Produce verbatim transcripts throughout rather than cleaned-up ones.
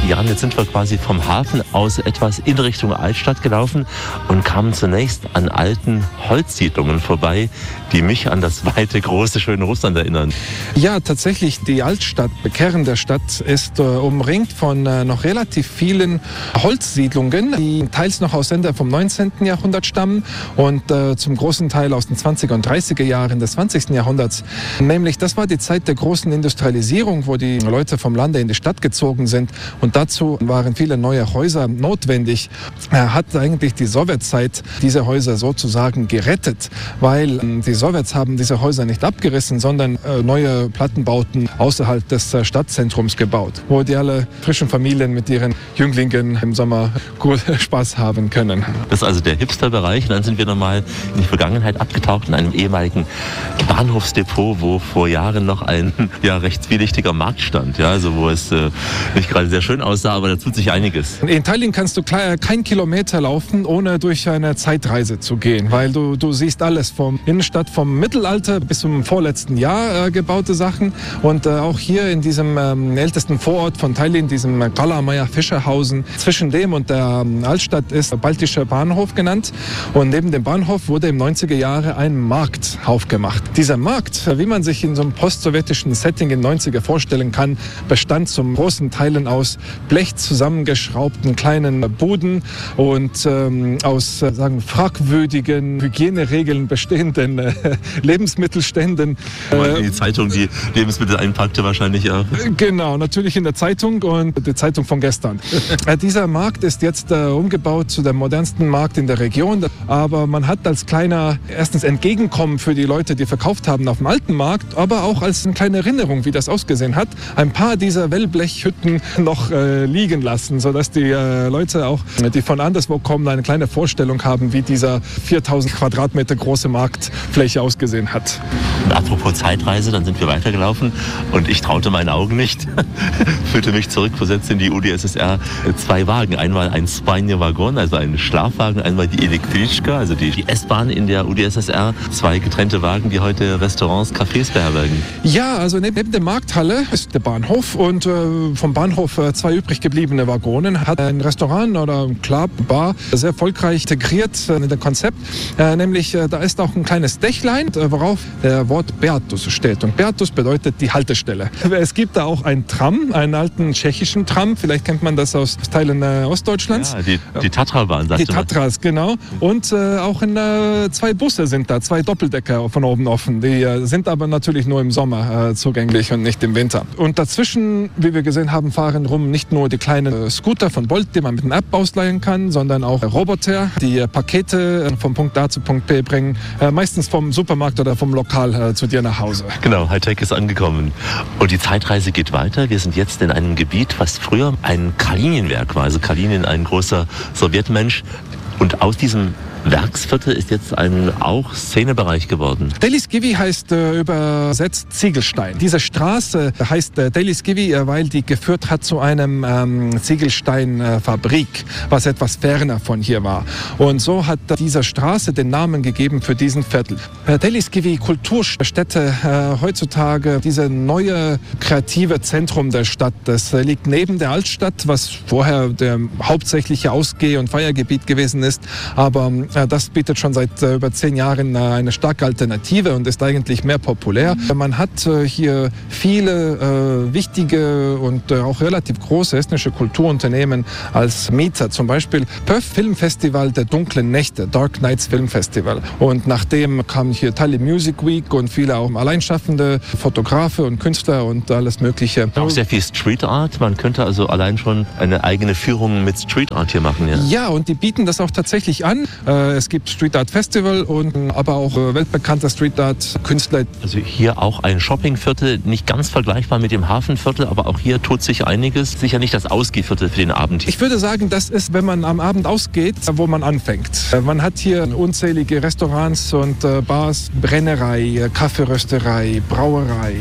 Jan, jetzt sind wir quasi vom Hafen aus etwas in Richtung Altstadt gelaufen und kamen zunächst an alten Holzsiedlungen vorbei, die mich an das weite, große, schöne Russland erinnern. Ja, tatsächlich, die Altstadt, der Kern der Stadt, ist äh, umringt von äh, noch relativ vielen Holzsiedlungen, die teils noch aus Ende vom neunzehnten Jahrhundert stammen und äh, zum großen Teil aus den zwanziger und dreißiger Jahren des zwanzigsten Jahrhunderts. Nämlich, das war die Zeit der großen Industrialisierung, wo die Leute vom Lande in die Stadt gezogen sind, und dazu waren viele neue Häuser notwendig. Er hat eigentlich die Sowjetzeit diese Häuser sozusagen gerettet, weil äh, die Sowjets haben diese Häuser nicht abgerissen, sondern äh, neue Plattenbauten außerhalb des äh, Stadtzentrums gebaut, wo die alle frischen Familien mit ihren Jünglingen im Sommer gut Spaß haben können. Das ist also der Hipster-Bereich. Und dann sind wir nochmal in die Vergangenheit abgetaucht in einem ehemaligen Bahnhofsdepot, wo vor Jahren noch ein ja, recht zwielichtiger Markt stand. Ja, also wo es äh, nicht gerade sehr schön aussah, aber da tut sich einiges. In Tallinn kannst du kein Kilometer laufen, ohne durch eine Zeitreise zu gehen, weil du, du siehst alles vom Innenstadt, vom Mittelalter bis zum vorletzten Jahr äh, gebaute Sachen. Und äh, auch hier in diesem ähm, ältesten Vorort von Tallinn, diesem äh, Kalamaja-Fischerhausen, zwischen dem und der ähm, Altstadt ist der Baltische Bahnhof genannt. Und neben dem Bahnhof wurde im neunziger Jahre ein Markt aufgemacht. Dieser Markt, wie man sich in so einem postsowjetischen Setting in den neunziger vorstellen kann, bestand zum großen Teilen aus Blech zusammengeschraubten kleinen Buden und ähm, aus äh, sagen, fragwürdigen Hygieneregeln bestehenden äh, Lebensmittelständen. Äh, die Zeitung, die Lebensmittel einpackte wahrscheinlich auch. Genau, natürlich in der Zeitung und die Zeitung von gestern. äh, dieser Markt ist jetzt äh, umgebaut zu dem modernsten Markt in der Region, aber man hat als kleiner, erstens Entgegenkommen für die Leute, die verkauft haben auf dem alten Markt, aber auch als eine kleine Erinnerung, wie das ausgesehen hat, ein paar dieser Wellblechhütten noch äh, liegen lassen, sodass die äh, Leute auch, die von anderswo kommen, eine kleine Vorstellung haben, wie dieser viertausend Quadratmeter große Marktfläche ausgesehen hat. Und apropos Zeitreise, dann sind wir weitergelaufen und ich traute meinen Augen nicht. Fühlte mich zurückversetzt in die U d S S R. Zwei Wagen, einmal ein Spajne Wagon, also ein Schlafwagen, einmal die Električka, also die, die S-Bahn in der U d S S R. Zwei getrennte Wagen, die heute Restaurants, Cafés beherbergen. Ja, also neben der Markthalle ist der Bahnhof und äh, vom Bahnhof äh, zwei übrig gebliebene Waggonen hat ein Restaurant oder ein Club, Bar, sehr erfolgreich integriert äh, in das Konzept. Äh, nämlich, äh, da ist auch ein kleines Dächlein, äh, worauf der Wort Beatus steht. Und Beatus bedeutet die Haltestelle. Es gibt da auch einen Tram, einen alten tschechischen Tram. Vielleicht kennt man das aus Teilen äh, Ostdeutschlands. Ja, die, die Tatrabahn, sagte Die Tatras, genau. Und äh, auch in, äh, zwei Busse sind da, zwei Doppeldecker von oben offen. Die äh, sind aber natürlich nur im Sommer äh, zugänglich und nicht im Winter. Und dazwischen, wie wir gesehen haben, fahren rum nicht nur die kleinen äh, Scooter von Bolt, die man mit einer App ausleihen kann, sondern auch äh, Roboter, die äh, Pakete äh, vom Punkt A zu Punkt B bringen, äh, meistens vom Supermarkt oder vom Lokal äh, zu dir nach Hause. Genau, Hightech ist angekommen. Und die Zeitreise geht weiter. Wir sind jetzt in einem Gebiet, was früher ein Kalininwerk war. Also Kalinin, ein großer Sowjetmensch. Und aus diesem Werksviertel ist jetzt ein auch Szenebereich geworden. Deliskivi heißt äh, übersetzt Ziegelstein. Diese Straße heißt äh, Deliskivi, äh, weil die geführt hat zu einem ähm, Ziegelsteinfabrik, äh, was etwas ferner von hier war. Und so hat äh, dieser Straße den Namen gegeben für diesen Viertel. Äh, Deliskivi Kulturstätte äh, heutzutage, diese neue kreative Zentrum der Stadt. Das äh, liegt neben der Altstadt, was vorher der hauptsächliche Ausgeh- und Feiergebiet gewesen ist. Aber das bietet schon seit äh, über zehn Jahren äh, eine starke Alternative und ist eigentlich mehr populär. Man hat äh, hier viele äh, wichtige und äh, auch relativ große estnische Kulturunternehmen als Mieter. Zum Beispiel Pöf Filmfestival der dunklen Nächte, Dark Nights Filmfestival. Und nachdem kam hier Tallinn Music Week und viele auch Alleinschaffende, Fotografe und Künstler und alles Mögliche. Auch sehr viel Street Art. Man könnte also allein schon eine eigene Führung mit Street Art hier machen. Ja, ja, und die bieten das auch tatsächlich an. Äh, Es gibt Street Art Festival und aber auch weltbekannter Street Art Künstler. Also hier auch ein Shoppingviertel, nicht ganz vergleichbar mit dem Hafenviertel, aber auch hier tut sich einiges. Sicher nicht das Ausgehviertel für den Abend. Ich würde sagen, das ist, wenn man am Abend ausgeht, wo man anfängt. Man hat hier unzählige Restaurants und Bars, Brennerei, Kaffeerösterei, Brauerei.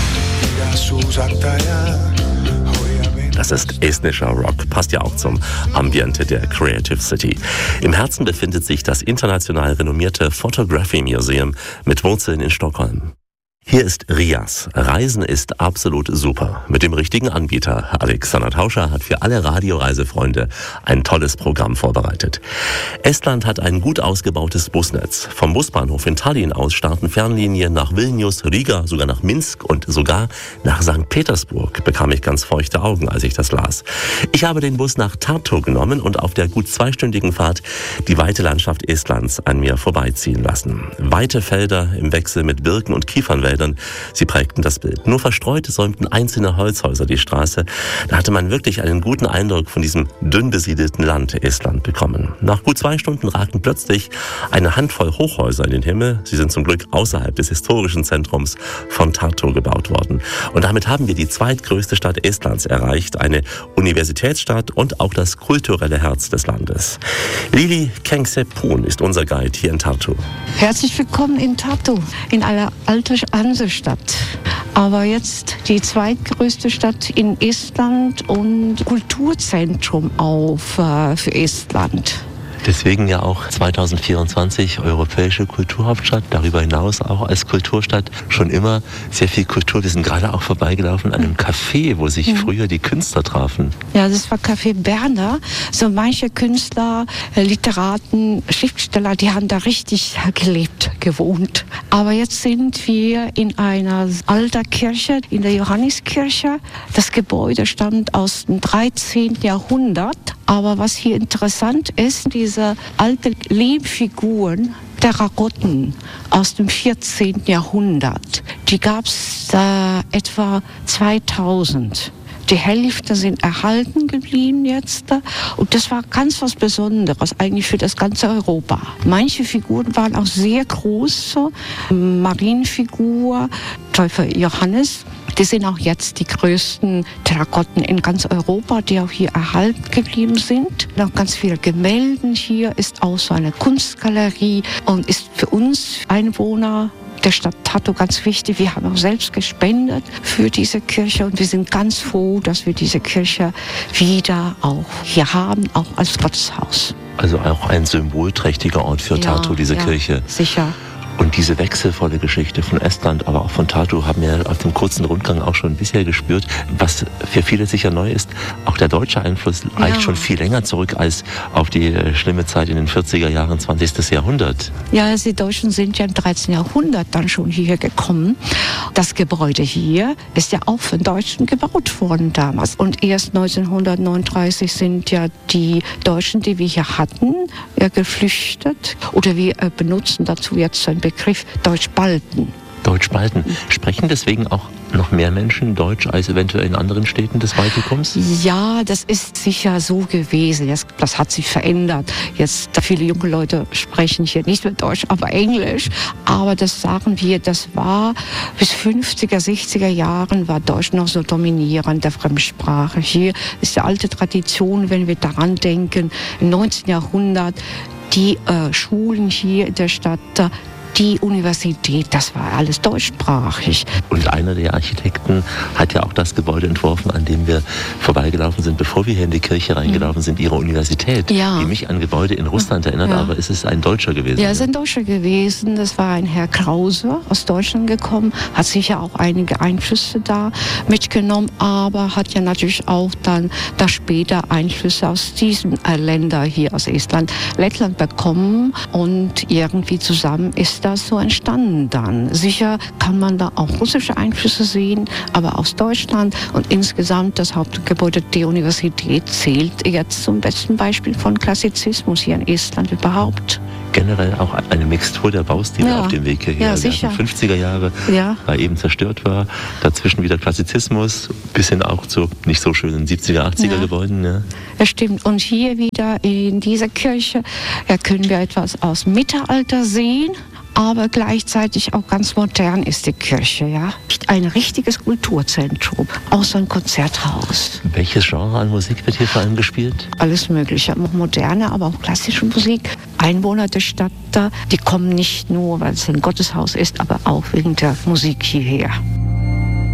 Das ist estnischer Rock, passt ja auch zum Ambiente der Creative City. Im Herzen befindet sich das international renommierte Photography Museum mit Wurzeln in Stockholm. Hier ist Rias. Reisen ist absolut super. Mit dem richtigen Anbieter. Alexander Tauscher hat für alle Radioreisefreunde ein tolles Programm vorbereitet. Estland hat ein gut ausgebautes Busnetz. Vom Busbahnhof in Tallinn aus starten Fernlinien nach Vilnius, Riga, sogar nach Minsk und sogar nach Sankt Petersburg. Bekam ich ganz feuchte Augen, als ich das las. Ich habe den Bus nach Tartu genommen und auf der gut zweistündigen Fahrt die weite Landschaft Estlands an mir vorbeiziehen lassen. Weite Felder im Wechsel mit Birken und Kiefernwäldern. Sie prägten das Bild. Nur verstreut säumten einzelne Holzhäuser die Straße. Da hatte man wirklich einen guten Eindruck von diesem dünn besiedelten Land Estland bekommen. Nach gut zwei Stunden ragten plötzlich eine Handvoll Hochhäuser in den Himmel. Sie sind zum Glück außerhalb des historischen Zentrums von Tartu gebaut worden. Und damit haben wir die zweitgrößte Stadt Estlands erreicht, eine Universitätsstadt und auch das kulturelle Herz des Landes. Lili Kengsepoon ist unser Guide hier in Tartu. Herzlich willkommen in Tartu, in einer alten Hansestadt. Aber jetzt die zweitgrößte Stadt in Estland und Kulturzentrum auf äh, für Estland. Deswegen ja auch zwanzig vierundzwanzig europäische Kulturhauptstadt, darüber hinaus auch als Kulturstadt schon immer sehr viel Kultur. Wir sind gerade auch vorbeigelaufen an einem Café, wo sich mhm. früher die Künstler trafen. Ja, das war Café Berner. So manche Künstler, Literaten, Schriftsteller, die haben da richtig gelebt, gewohnt. Aber jetzt sind wir in einer alten Kirche, in der Johanneskirche. Das Gebäude stammt aus dem dreizehnten Jahrhundert. Aber was hier interessant ist, diese alten Lehmfiguren, Terrakotten aus dem vierzehnten Jahrhundert, die gab es äh, etwa zweitausend. Die Hälfte sind erhalten geblieben jetzt. Und das war ganz was Besonderes eigentlich für das ganze Europa. Manche Figuren waren auch sehr groß. Marienfigur, Täufer Johannes. Die sind auch jetzt die größten Terrakotten in ganz Europa, die auch hier erhalten geblieben sind. Noch ganz viele Gemälde hier, ist auch so eine Kunstgalerie und ist für uns Einwohner der Stadt Tartu ganz wichtig. Wir haben auch selbst gespendet für diese Kirche und wir sind ganz froh, dass wir diese Kirche wieder auch hier haben, auch als Gotteshaus. Also auch ein symbolträchtiger Ort für Tartu, ja, diese ja, Kirche. Sicher. Und diese wechselvolle Geschichte von Estland, aber auch von Tartu, haben wir auf dem kurzen Rundgang auch schon bisher gespürt. Was für viele sicher neu ist, auch der deutsche Einfluss reicht ja. schon viel länger zurück als auf die schlimme Zeit in den vierziger Jahren, zwanzigsten Jahrhundert. Ja, also die Deutschen sind ja im dreizehnten Jahrhundert dann schon hierher gekommen. Das Gebäude hier ist ja auch von Deutschen gebaut worden damals. Und erst neunzehnhundertneununddreißig sind ja die Deutschen, die wir hier hatten, ja, geflüchtet. Oder wir äh, benutzen dazu jetzt ein Begriff Deutschbalten. Deutschbalten. Sprechen deswegen auch noch mehr Menschen Deutsch als eventuell in anderen Städten des Baltikums? Ja, das ist sicher so gewesen. Das, das hat sich verändert. Jetzt viele junge Leute sprechen hier nicht mehr Deutsch, aber Englisch. Aber das sagen wir, das war bis fünfziger, sechziger Jahren war Deutsch noch so dominierend, der Fremdsprache. Hier ist die alte Tradition, wenn wir daran denken, im neunzehnten Jahrhundert, die äh, Schulen hier in der Stadt, die Universität, das war alles deutschsprachig. Und einer der Architekten hat ja auch das Gebäude entworfen, an dem wir vorbeigelaufen sind, bevor wir hier in die Kirche reingelaufen sind, ihre Universität, ja. die mich an Gebäude in Russland erinnert, ja. aber es ist ein Deutscher gewesen. Ja, es ist ein Deutscher gewesen. Das war ein Herr Krause, aus Deutschland gekommen, hat sicher auch einige Einflüsse da mitgenommen, aber hat ja natürlich auch dann da später Einflüsse aus diesen äh, Ländern hier, aus Estland, Lettland bekommen und irgendwie zusammen ist das so entstanden dann. Sicher kann man da auch russische Einflüsse sehen, aber aus Deutschland und insgesamt das Hauptgebäude der Universität zählt jetzt zum besten Beispiel von Klassizismus hier in Estland überhaupt. Generell auch eine Mixtur der Baustile ja. auf dem Weg hierher. Ja, sicher. fünfziger Jahre, ja. weil eben zerstört war. Dazwischen wieder Klassizismus, bis hin auch zu nicht so schönen siebziger, achtziger ja. Gebäuden. Ja. Das stimmt. Und hier wieder in dieser Kirche ja, können wir etwas aus Mittelalter sehen. Aber gleichzeitig auch ganz modern ist die Kirche, ja. Ein richtiges Kulturzentrum, auch so ein Konzerthaus. Welches Genre an Musik wird hier vor allem gespielt? Alles Mögliche, moderne, aber auch klassische Musik. Einwohner der Stadt, die kommen nicht nur, weil es ein Gotteshaus ist, aber auch wegen der Musik hierher.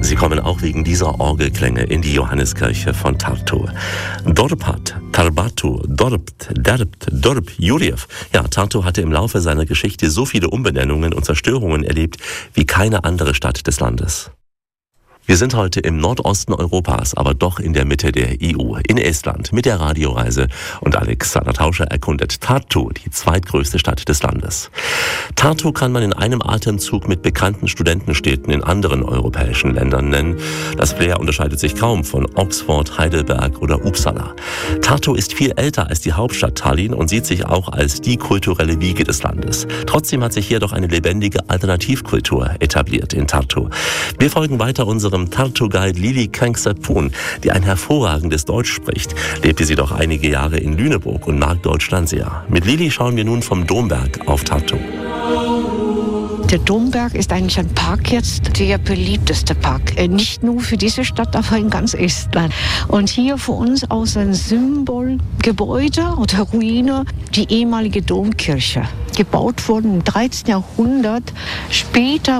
Sie kommen auch wegen dieser Orgelklänge in die Johanneskirche von Tartu. Dorpat, Tarbatu, Dorpt, Derbt, Dorp, Jurjev. Ja, Tartu hatte im Laufe seiner Geschichte so viele Umbenennungen und Zerstörungen erlebt wie keine andere Stadt des Landes. Wir sind heute im Nordosten Europas, aber doch in der Mitte der E U, in Estland, mit der Radioreise. Und Alexander Tauscher erkundet Tartu, die zweitgrößte Stadt des Landes. Tartu kann man in einem Atemzug mit bekannten Studentenstädten in anderen europäischen Ländern nennen. Das Flair unterscheidet sich kaum von Oxford, Heidelberg oder Uppsala. Tartu ist viel älter als die Hauptstadt Tallinn und sieht sich auch als die kulturelle Wiege des Landes. Trotzdem hat sich hier doch eine lebendige Alternativkultur etabliert in Tartu. Wir folgen weiter unserem Tartu-Guide Lili Kangsapoon, die ein hervorragendes Deutsch spricht. Lebte sie doch einige Jahre in Lüneburg und mag Deutschland sehr. Mit Lili schauen wir nun vom Domberg auf Tartu. Der Domberg ist eigentlich ein Park jetzt, der beliebteste Park. Nicht nur für diese Stadt, aber in ganz Estland. Und hier für uns auch ein Symbolgebäude oder Ruine, die ehemalige Domkirche. Gebaut worden im dreizehnten Jahrhundert. Später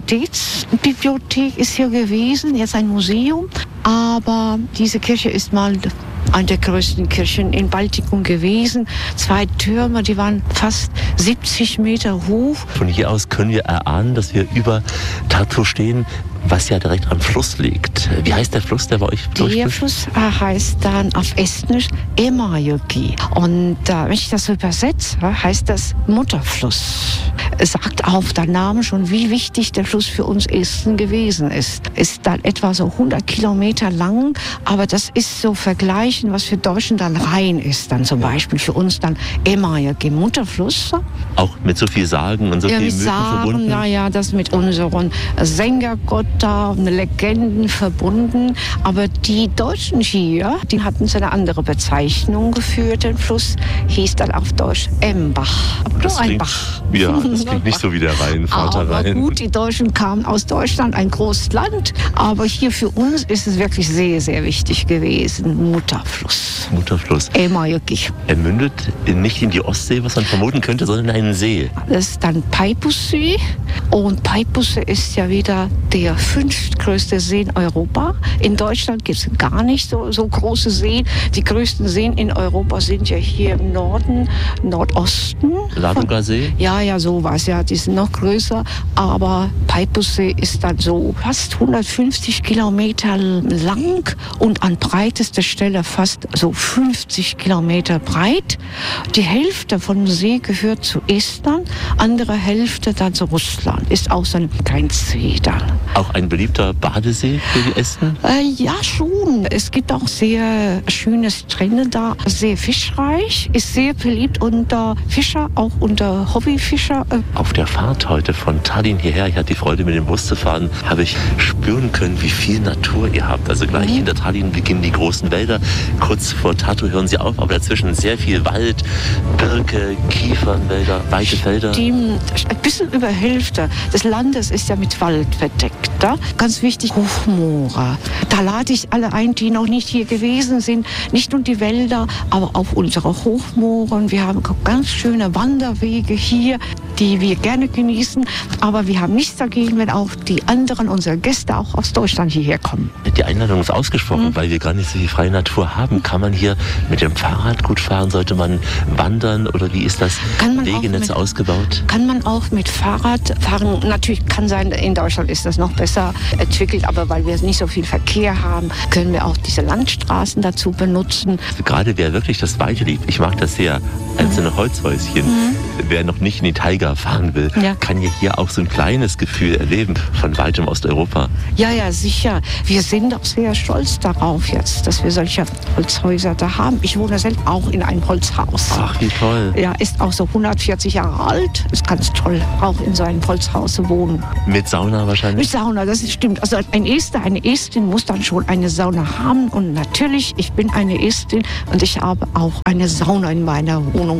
Universitätsbibliothek ist hier gewesen, jetzt ein Museum. Aber diese Kirche ist mal eine der größten Kirchen in Baltikum gewesen. Zwei Türme, die waren fast siebzig Meter hoch. Von hier aus können wir erahnen, dass wir über Tartu stehen, was ja direkt am Fluss liegt. Wie heißt der Fluss, der bei euch durchfließt? Der Fluss heißt dann auf Estnisch Emajoki. Und äh, wenn ich das übersetze, heißt das Mutterfluss. Es sagt auf der Name schon, wie wichtig der Fluss für uns Esten gewesen ist. Ist dann etwa so hundert Kilometer lang, aber das ist so vergleichen, was für Deutschen dann Rhein ist. Dann zum Beispiel für uns dann Emajoki, Mutterfluss. Auch mit so viel Sagen und so ja, viel Mythen verbunden? Ja, ja, das mit unseren Sängergott da, Legenden verbunden. Aber die Deutschen hier, die hatten so eine andere Bezeichnung für den Fluss, hieß dann auf Deutsch Embach. Aber das nur ein klingt, Bach. Ja, das klingt nicht so wie der Rhein, Vater aber Rhein. Gut, die Deutschen kamen aus Deutschland, ein großes Land. Aber hier für uns ist es wirklich sehr, sehr wichtig gewesen. Mutterfluss. Mutterfluss. Emajoki. Er mündet nicht in die Ostsee, was man vermuten könnte, sondern in einen See. Das ist dann Peipussee. Und Peipussee ist ja wieder der fünftgrößte See in Europa. In Deutschland gibt es gar nicht so, so große Seen. Die größten Seen in Europa sind ja hier im Norden, Nordosten. Ladoga-See? Ja, ja, sowas. Ja, die sind noch größer. Aber Peipussee ist dann so fast hundertfünfzig Kilometer lang und an breitester Stelle fast so fünfzig Kilometer breit. Die Hälfte von dem See gehört zu Estland, andere Hälfte dann zu Russland. Ist auch so ein Grenzsee dann. Auch ein beliebter Badesee für die Esten? Äh, ja, schon. Es gibt auch sehr schöne Strände da, sehr fischreich, ist sehr beliebt unter Fischer, auch unter Hobbyfischer. Auf der Fahrt heute von Tallinn hierher, ich hatte die Freude, mit dem Bus zu fahren, habe ich spüren können, wie viel Natur ihr habt. Also gleich mhm. hinter Tallinn beginnen die großen Wälder. Kurz vor Tartu hören sie auf, aber dazwischen sehr viel Wald, Birke, Kiefernwälder, weite Felder. Stimmt. Ein bisschen über Hälfte des Landes ist ja mit Wald verdeckt. Da? Ganz wichtig, Hochmoore. Da lade ich alle ein, die noch nicht hier gewesen sind. Nicht nur die Wälder, aber auch unsere Hochmoore. Wir haben ganz schöne Wanderwege hier, die wir gerne genießen. Aber wir haben nichts dagegen, wenn auch die anderen, unsere Gäste, auch aus Deutschland hierher kommen. Die Einladung ist ausgesprochen, mhm. weil wir gar nicht so viel freie Natur haben. Kann man hier mit dem Fahrrad gut fahren? Sollte man wandern? Oder wie ist das Wegenetz mit, ausgebaut? Kann man auch mit Fahrrad fahren. Natürlich kann sein, in Deutschland ist das noch besser entwickelt. Aber weil wir nicht so viel Verkehr haben, können wir auch diese Landstraßen dazu benutzen. Also gerade wer wirklich das Weite liebt, ich mag das sehr, einzelne mhm. Holzhäuschen. Mhm. Wer noch nicht in die Taiga fahren will, ja. kann ja hier auch so ein kleines Gefühl erleben von weitem Osteuropa. Ja, ja, sicher. Wir sind auch sehr stolz darauf jetzt, dass wir solche Holzhäuser da haben. Ich wohne selbst auch in einem Holzhaus. Ach, wie toll. Ja, ist auch so hundertvierzig Jahre alt. Ist ganz toll, auch in so einem Holzhaus zu wohnen. Mit Sauna wahrscheinlich? Mit Sauna, das ist, stimmt. Also ein Ester, eine Estin muss dann schon eine Sauna haben. Und natürlich, ich bin eine Estin und ich habe auch eine Sauna in meiner Wohnung.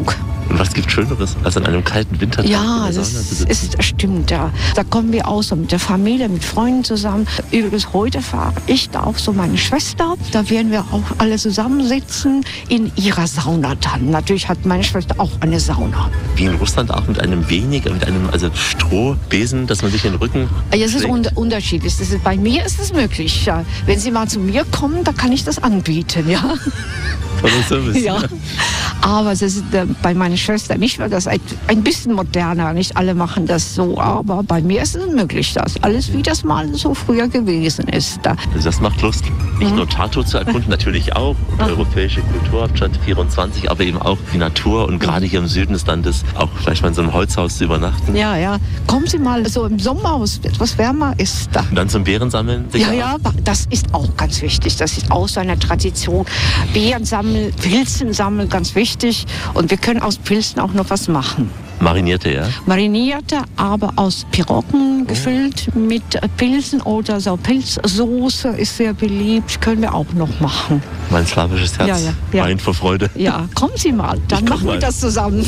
Und was gibt Schöneres, als an einem kalten Wintertag Ja, in der das Sauna zu sitzen? ist, stimmt, ja. Da kommen wir auch so mit der Familie, mit Freunden zusammen. Übrigens, heute fahre ich da auch so meine Schwester. Da werden wir auch alle zusammensitzen in ihrer Sauna dann. Natürlich hat meine Schwester auch eine Sauna. Wie in Russland auch mit einem weniger, mit einem also Strohbesen, dass man sich in den Rücken Ja, es ist schlägt? un unterschiedlich. Das ist, bei mir ist es möglich. Ja. Wenn Sie mal zu mir kommen, dann kann ich das anbieten, ja. Toller Service. Ja. Aber das ist äh, bei meiner Schwester nicht, weil das ein, ein bisschen moderner. Nicht alle machen das so, aber bei mir ist es möglich, dass alles wie das mal so früher gewesen ist. Da. Also das macht Lust, nicht nur Tartu zu erkunden, natürlich auch, und Europäische Kulturhauptstadt vierundzwanzig, aber eben auch die Natur und gerade hier im Süden des Landes auch vielleicht mal in so einem Holzhaus zu übernachten. Ja, ja. Kommen Sie mal so im Sommer, wo es etwas wärmer ist. Da. Und dann zum Beerensammeln? Ja, ja, das ist auch ganz wichtig. Das ist auch so eine Tradition. Beeren sammeln, Pilzen sammeln, ganz wichtig. Und wir können aus Pilzen auch noch was machen. Marinierte, ja? Marinierte, aber aus Piroggen gefüllt mit Pilzen oder so Pilzsoße ist sehr beliebt. Können wir auch noch machen. Mein slawisches Herz Ja, ja, ja. weint vor Freude. Ja, kommen Sie mal, dann Ich komm machen wir mal. das zusammen.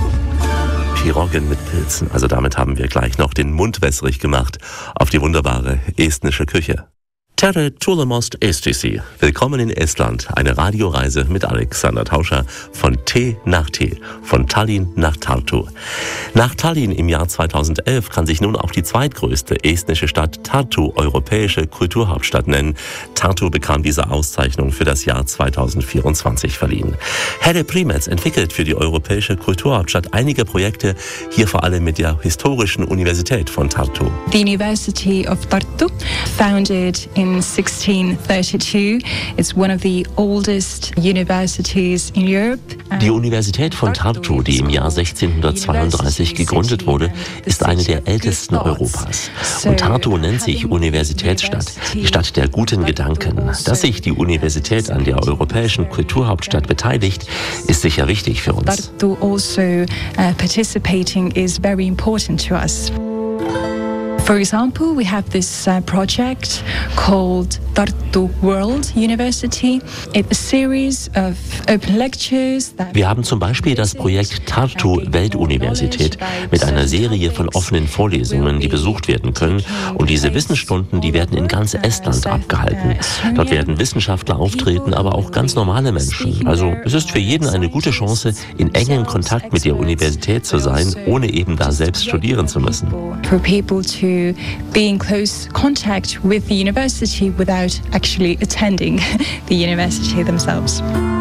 Piroggen mit Pilzen. Also damit haben wir gleich noch den Mund wässrig gemacht auf die wunderbare estnische Küche. Tere Tulemost Estisi. Willkommen in Estland. Eine Radioreise mit Alexander Tauscher von Tee nach Tee, von Tallinn nach Tartu. Nach Tallinn im Jahr zweitausendelf kann sich nun auch die zweitgrößte estnische Stadt Tartu europäische Kulturhauptstadt nennen. Tartu bekam diese Auszeichnung für das Jahr zweitausendvierundzwanzig verliehen. Helle Primets entwickelt für die europäische Kulturhauptstadt einige Projekte, hier vor allem mit der historischen Universität von Tartu. The University of Tartu, founded in sixteen thirty-two, it's one of the oldest universities in Europe. Die Universität von Tartu, die im Jahr sechzehnhundertzweiunddreißig gegründet wurde, ist eine der ältesten Europas. Und Tartu nennt sich Universitätsstadt, die Stadt der guten Gedanken. Dass sich die Universität an der europäischen Kulturhauptstadt beteiligt, ist sicher wichtig für uns. Tartu also uh, participating is very important to us. For example, we have this uh, project called Tartu World University. It's a series of open lectures that Wir haben zum Beispiel das Projekt Tartu Weltuniversität mit einer Serie von offenen Vorlesungen, die besucht werden können. Und diese Wissensstunden, die werden in ganz Estland abgehalten. Dort werden Wissenschaftler auftreten, aber auch ganz normale Menschen. Also es ist für jeden eine gute Chance, in engem Kontakt mit der Universität zu sein, ohne eben da selbst studieren zu müssen. for people to be in close contact with the university without actually attending the university themselves.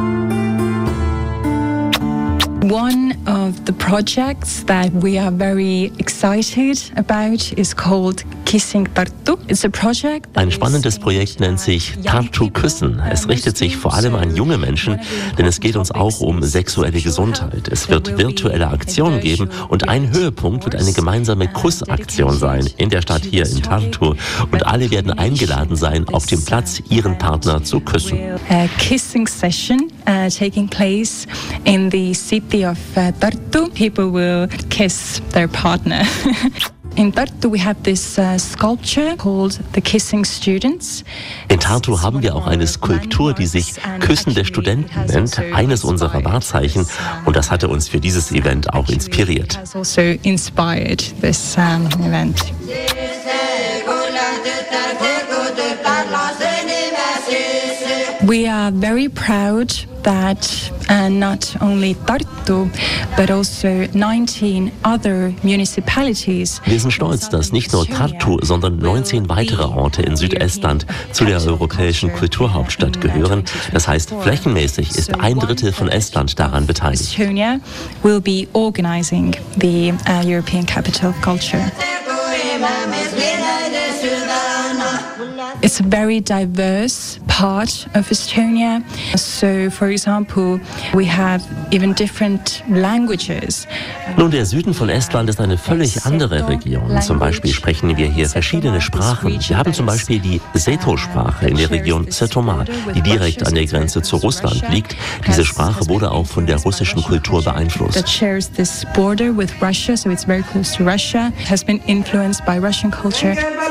One of the projects that we are very excited about is called Kissing Tartu. It's a project that Ein spannendes Projekt nennt sich Tartu Küssen. Es richtet sich vor allem an junge Menschen, denn es geht uns auch um sexuelle Gesundheit. Es wird virtuelle Aktionen geben und ein Höhepunkt wird eine gemeinsame Kussaktion sein in der Stadt hier in Tartu. Und alle werden eingeladen sein, auf dem Platz ihren Partner zu küssen. A kissing session uh, taking place in the city of uh, Tartu. People will kiss their partner. In Tartu we have this uh, sculpture called the Kissing Students. In Tartu haben wir auch eine Skulptur, die sich Küssende Studenten nennt, eines unserer Wahrzeichen. Und das hatte uns für dieses Event auch inspiriert. Has also inspired this um, event. We are very proud that uh, not only Tartu, but also nineteen other municipalities. Wir sind stolz, dass nicht nur Tartu, sondern neunzehn weitere Orte in Südestland zu der europäischen Kulturhauptstadt gehören. Das heißt, flächenmäßig ist ein Drittel von Estland daran beteiligt. Estonia will be organizing the uh, European Capital of Culture. It's a very diverse part of Estonia. So, for example, we have even different languages. Nun, der Süden von Estland ist eine völlig andere Region. Zum Beispiel sprechen wir hier verschiedene Sprachen. Wir haben zum Beispiel die Seto-Sprache in der Region Setomaa, die direkt an der Grenze zu Russland liegt. Diese Sprache wurde auch von der russischen Kultur beeinflusst. That shares this border with Russia, so it's very close to Russia. It has been influenced by Russian culture.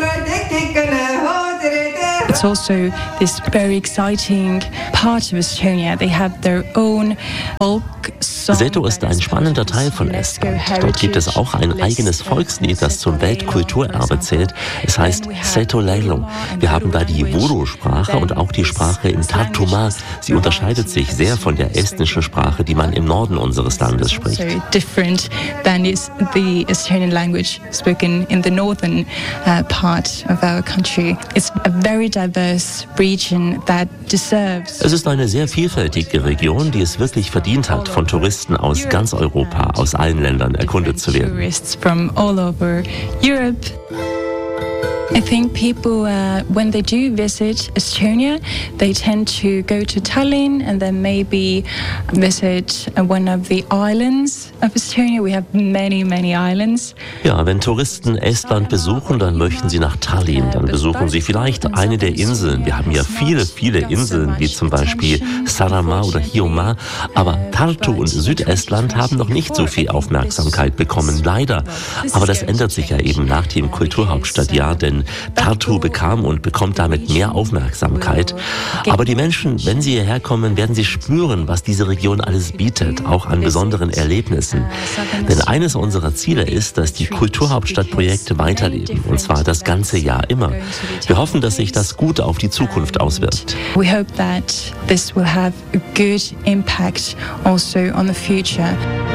It's also this very exciting part of Estonia. They have their own folk Seto ist ein spannender Teil von Estland. Dort gibt es auch ein eigenes Volkslied, das zum Weltkulturerbe zählt. Es heißt Seto Leilo. Wir haben da die Vodo-Sprache und auch die Sprache in Tartumaa. Sie unterscheidet sich sehr von der estnischen Sprache, die man im Norden unseres Landes spricht. Different than is the Estonian language spoken in the northern uh, part of our country. It's a very diverse region that deserves. Es ist eine sehr vielfältige Region, die es wirklich verdient hat, von Touristen aus ganz Europa, aus allen Ländern erkundet zu werden. Tourists from all over Europe. I think people, uh, when they do visit Estonia, they tend to go to Tallinn and then maybe visit one of the islands of Estonia. We have many, many islands. Ja, wenn Touristen Estland besuchen, dann möchten sie nach Tallinn. Dann besuchen sie vielleicht eine der Inseln. Wir haben ja viele, viele Inseln, wie zum Beispiel Saaremaa oder Hiiumaa. Aber Tartu und Südestland haben noch nicht so viel Aufmerksamkeit bekommen, leider. Aber das ändert sich ja eben nach dem Kulturhauptstadtjahr, denn Tartu bekam und bekommt damit mehr Aufmerksamkeit. Aber die Menschen, wenn sie hierher kommen, werden sie spüren, was diese Region alles bietet, auch an besonderen Erlebnissen. Denn eines unserer Ziele ist, dass die Kulturhauptstadtprojekte weiterleben, und zwar das ganze Jahr immer. Wir hoffen, dass sich das gut auf die Zukunft auswirkt. We hope that this will have a good impact also on the future.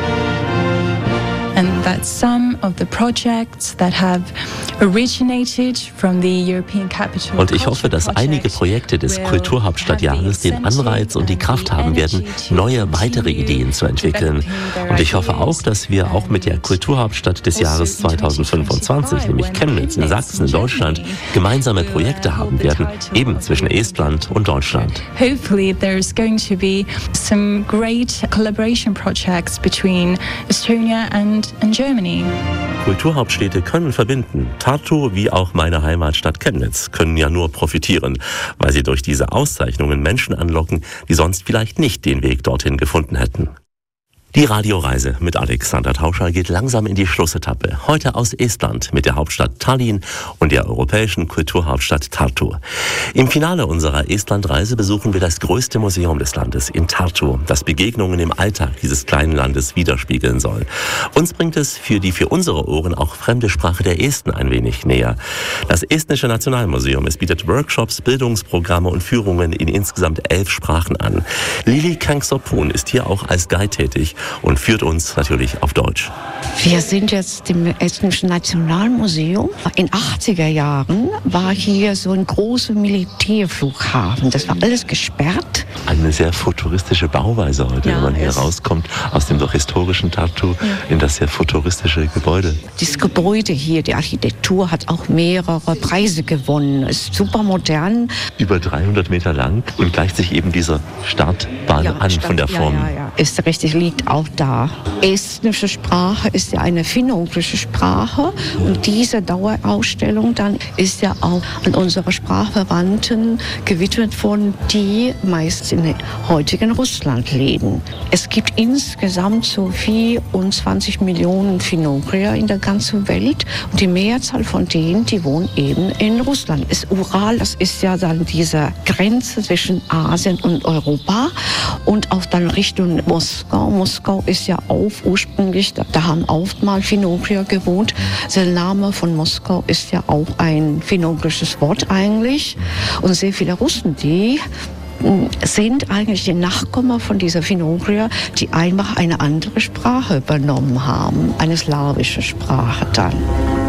And that some of the projects that have originated from the European capital. Und ich hoffe, dass einige Projekte des Kulturhauptstadtjahres den Anreiz und die Kraft haben werden, neue weitere Ideen zu entwickeln. Und ich hoffe auch, dass wir auch mit der Kulturhauptstadt des Jahres zweitausendfünfundzwanzig, nämlich Chemnitz in Sachsen in Deutschland, gemeinsame Projekte haben werden, eben zwischen Estland und Deutschland. Hopefully there's going to be some great collaboration projects between Estonia and and Germany. Kulturhauptstädte können verbinden. Tartu wie auch meine Heimatstadt Chemnitz können ja nur profitieren, weil sie durch diese Auszeichnungen Menschen anlocken, die sonst vielleicht nicht den Weg dorthin gefunden hätten. Die Radioreise mit Alexander Tauscher geht langsam in die Schlussetappe. Heute aus Estland mit der Hauptstadt Tallinn und der europäischen Kulturhauptstadt Tartu. Im Finale unserer Estlandreise besuchen wir das größte Museum des Landes in Tartu, das Begegnungen im Alltag dieses kleinen Landes widerspiegeln soll. Uns bringt es für die für unsere Ohren auch fremde Sprache der Esten ein wenig näher. Das Estnische Nationalmuseum, es bietet Workshops, Bildungsprogramme und Führungen in insgesamt elf Sprachen an. Lili Kangsopun ist hier auch als Guide tätig und führt uns natürlich auf Deutsch. Wir sind jetzt im Estnischen Nationalmuseum. In achtziger Jahren war hier so ein großer Militärflughafen. Das war alles gesperrt. Eine sehr futuristische Bauweise heute, ja, wenn man hier rauskommt aus dem doch historischen Tartu ja. in das sehr futuristische Gebäude. Das Gebäude hier, die Architektur, hat auch mehrere Preise gewonnen. Ist super modern. Über dreihundert Meter lang und gleicht sich eben dieser Startbahn ja, an Start, von der Form. Ja, ja, ja. Ist richtig, liegt auch da. Estnische Sprache ist ja eine finno-ugrische Sprache und diese Dauerausstellung dann ist ja auch an unsere Sprachverwandten gewidmet worden, die meist in heutigen Russland leben. Es gibt insgesamt so vierundzwanzig Millionen Finno-Ugrier in der ganzen Welt und die Mehrzahl von denen, die wohnen eben in Russland. Das Ural, das ist ja dann diese Grenze zwischen Asien und Europa und auch dann Richtung Moskau. Moskau ist ja auch ursprünglich, da, da haben auch mal Finno-Ugrier gewohnt. Der Name von Moskau ist ja auch ein finno-ugrisches Wort eigentlich. Und sehr viele Russen, die sind eigentlich die Nachkommen von dieser Finno-Ugrier, die einfach eine andere Sprache übernommen haben, eine slawische Sprache dann.